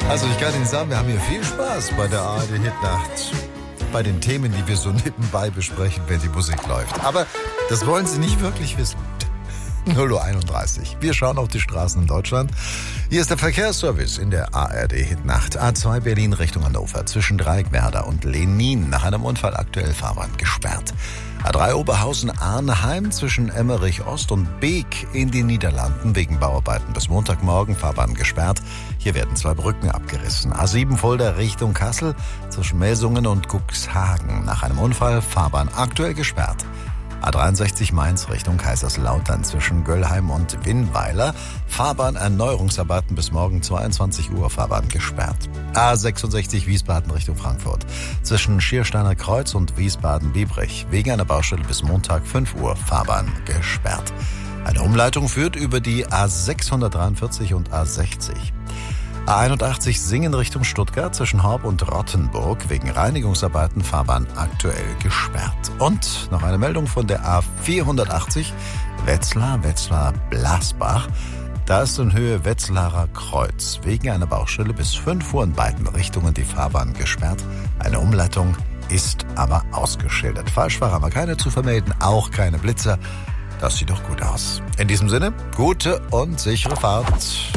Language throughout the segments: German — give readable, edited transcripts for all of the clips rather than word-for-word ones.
Also ich kann Ihnen sagen, wir haben hier viel Spaß bei der ARD Hitnacht. Bei den Themen, die wir so nebenbei besprechen, wenn die Musik läuft. Aber das wollen Sie nicht wirklich wissen. 0:31 Uhr. Wir schauen auf die Straßen in Deutschland. Hier ist der Verkehrsservice in der ARD Hitnacht. A2 Berlin Richtung Hannover zwischen Dreieckwerder und Lenin. Nach einem Unfall aktuell Fahrbahn gesperrt. A3 Oberhausen-Arnheim zwischen Emmerich Ost und Beek in den Niederlanden wegen Bauarbeiten bis Montagmorgen Fahrbahn gesperrt. Hier werden 2 Brücken abgerissen. A7 Fulda Richtung Kassel zwischen Melsungen und Cuxhagen. Nach einem Unfall Fahrbahn aktuell gesperrt. A63 Mainz Richtung Kaiserslautern zwischen Göllheim und Winnweiler. Fahrbahnerneuerungsarbeiten bis morgen 22 Uhr, Fahrbahn gesperrt. A66 Wiesbaden Richtung Frankfurt zwischen Schiersteiner Kreuz und Wiesbaden-Biebrich. Wegen einer Baustelle bis Montag 5 Uhr, Fahrbahn gesperrt. Eine Umleitung führt über die A643 und A60. A81 Singen Richtung Stuttgart zwischen Horb und Rottenburg wegen Reinigungsarbeiten Fahrbahn aktuell gesperrt. Und noch eine Meldung von der A480 Wetzlar-Blasbach. Da ist in Höhe Wetzlarer Kreuz wegen einer Baustelle bis 5 Uhr in beiden Richtungen die Fahrbahn gesperrt. Eine Umleitung ist aber ausgeschildert. Falschfahrer haben wir keine zu vermelden, auch keine Blitzer. Das sieht doch gut aus. In diesem Sinne, gute und sichere Fahrt.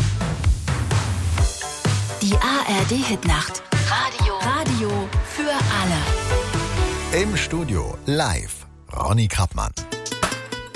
Die ARD Hitnacht. Radio für alle. Im Studio live Ronny Krappmann.